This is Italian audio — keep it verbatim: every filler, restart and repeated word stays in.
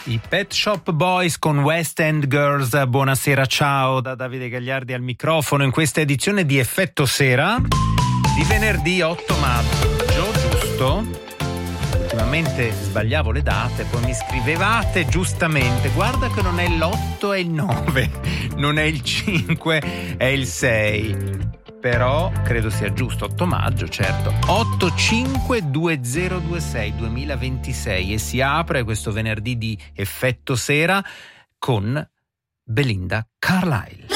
I Pet Shop Boys con West End Girls. Buonasera, ciao da Davide Gagliardi al microfono in questa edizione di Effetto Sera di venerdì otto maggio, giusto? Ultimamente sbagliavo le date, poi mi scrivevate giustamente: guarda che non è l'otto, è il nove, non è il cinque, è il sei. Però credo sia giusto, otto maggio, certo. otto cinque due zero due sei duemilaventisei e si apre questo venerdì di Effetto Sera con Belinda Carlisle.